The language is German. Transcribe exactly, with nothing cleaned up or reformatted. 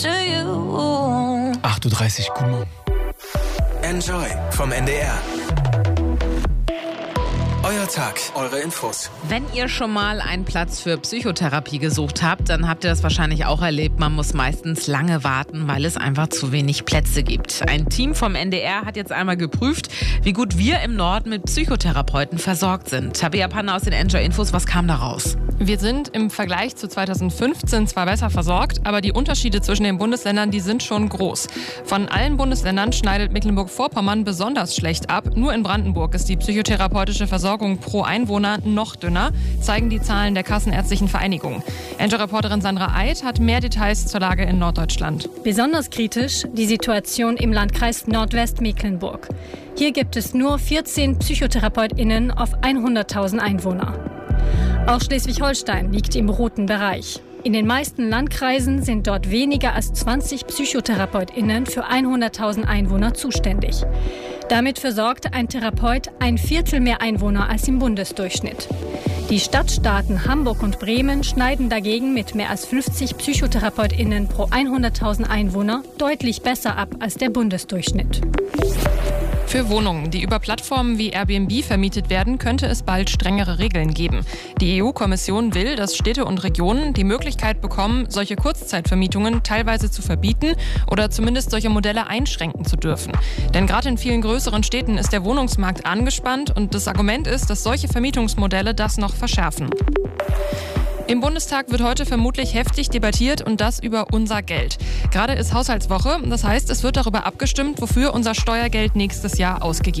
acht Uhr dreißig, guten Morgen. Enjoy vom N D R. Euer Tag, eure Infos. Wenn ihr schon mal einen Platz für Psychotherapie gesucht habt, dann habt ihr das wahrscheinlich auch erlebt. Man muss meistens lange warten, weil es einfach zu wenig Plätze gibt. Ein Team vom N D R hat jetzt einmal geprüft, wie gut wir im Norden mit Psychotherapeuten versorgt sind. Tabea Panna aus den Enjoy Infos, was kam da raus? Wir sind im Vergleich zu zweitausendfünfzehn zwar besser versorgt, aber die Unterschiede zwischen den Bundesländern, die sind schon groß. Von allen Bundesländern schneidet Mecklenburg-Vorpommern besonders schlecht ab. Nur in Brandenburg ist die psychotherapeutische Versorgung pro Einwohner noch dünner, zeigen die Zahlen der Kassenärztlichen Vereinigung. Enjoy-Reporterin Sandra Eid hat mehr Details zur Lage in Norddeutschland. Besonders kritisch die Situation im Landkreis Nordwestmecklenburg. Hier gibt es nur vierzehn PsychotherapeutInnen auf hunderttausend Einwohner. Auch Schleswig-Holstein liegt im roten Bereich. In den meisten Landkreisen sind dort weniger als zwanzig PsychotherapeutInnen für hunderttausend Einwohner zuständig. Damit versorgt ein Therapeut ein Viertel mehr Einwohner als im Bundesdurchschnitt. Die Stadtstaaten Hamburg und Bremen schneiden dagegen mit mehr als fünfzig PsychotherapeutInnen pro hunderttausend Einwohner deutlich besser ab als der Bundesdurchschnitt. Für Wohnungen, die über Plattformen wie Airbnb vermietet werden, könnte es bald strengere Regeln geben. Die E U-Kommission will, dass Städte und Regionen die Möglichkeit bekommen, solche Kurzzeitvermietungen teilweise zu verbieten oder zumindest solche Modelle einschränken zu dürfen. Denn gerade in vielen größeren Städten ist der Wohnungsmarkt angespannt und das Argument ist, dass solche Vermietungsmodelle das noch verschärfen. Im Bundestag wird heute vermutlich heftig debattiert und das über unser Geld. Gerade ist Haushaltswoche, das heißt, es wird darüber abgestimmt, wofür unser Steuergeld nächstes Jahr ausgegeben wird.